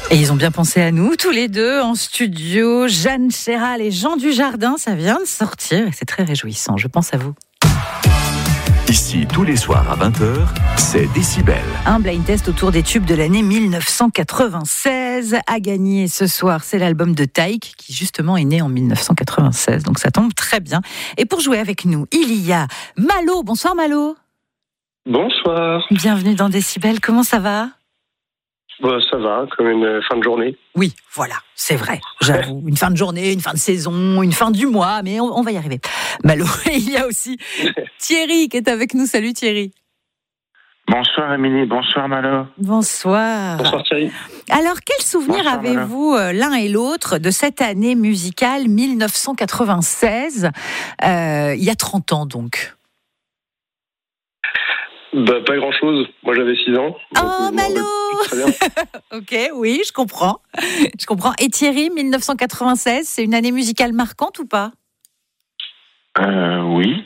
Et ils ont bien pensé à nous, tous les deux, en studio. Jeanne Chéral et Jean Dujardin, ça vient de sortir et c'est très réjouissant. Je pense à vous. Ici, tous les soirs à 20h, c'est Décibel. Un blind test autour des tubes de l'année 1996. À gagner ce soir, c'est l'album de Taïk, qui justement est né en 1996. Donc ça tombe très bien. Et pour jouer avec nous, il y a Malo. Bonsoir Malo. Bonsoir. Bienvenue dans Décibel. Comment ça va ? Ça va, comme une fin de journée. Oui, voilà, c'est vrai, j'avoue. Une fin de journée, une fin de saison, une fin du mois, mais on va y arriver. Malo, il y a aussi Thierry qui est avec nous. Salut Thierry. Bonsoir Émilie, bonsoir Malo. Bonsoir. Bonsoir Thierry. Alors, quel souvenir avez-vous l'un et l'autre de cette année musicale 1996, il y a 30 ans donc ? Pas grand-chose. Moi, j'avais 6 ans. Oh, Malo. Très bien. Ok, oui, je comprends. Et Thierry, 1996, c'est une année musicale marquante ou pas ? Oui.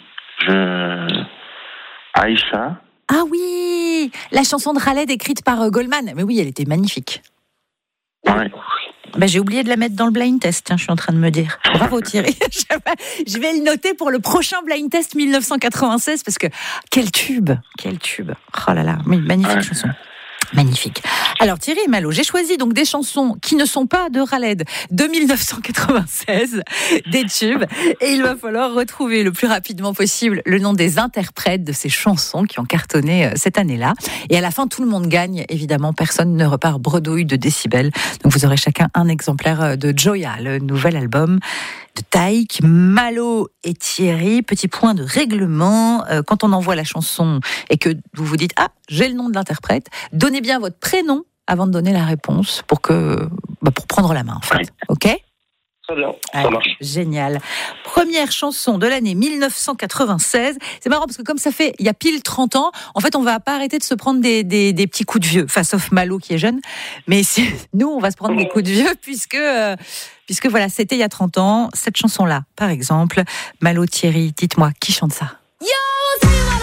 Aïcha. Ah oui, la chanson de Khaled écrite par Goldman. Mais oui, elle était magnifique. Ouais. J'ai oublié de la mettre dans le blind test, je suis en train de me dire. Bravo Thierry. Je vais le noter pour le prochain blind test 1996 parce que quel tube. Oh là là, magnifique chanson. Magnifique. Alors Thierry et Malo, j'ai choisi donc des chansons qui ne sont pas de Khaled de 1996, des tubes, et il va falloir retrouver le plus rapidement possible le nom des interprètes de ces chansons qui ont cartonné cette année-là. Et à la fin, tout le monde gagne, évidemment, personne ne repart bredouille de Décibel. Donc vous aurez chacun un exemplaire de Joya, le nouvel album de Taïk. Malo et Thierry, petit point de règlement, quand on envoie la chanson et que vous vous dites « Ah, j'ai le nom de l'interprète », donnez bien votre prénom avant de donner la réponse pour prendre la main, en fait. Oui. Ok ? Très bien, ça marche. Génial. Première chanson de l'année 1996. C'est marrant parce que comme ça fait, il y a pile 30 ans, en fait, on va pas arrêter de se prendre des petits coups de vieux, enfin, sauf Malo qui est jeune. Mais nous, on va se prendre des coups de vieux puisque voilà, c'était il y a 30 ans. Cette chanson-là, par exemple. Malo, Thierry, dites-moi, qui chante ça ? Malo, Malo !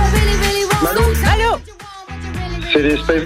c'est les Spice Girls. Oui !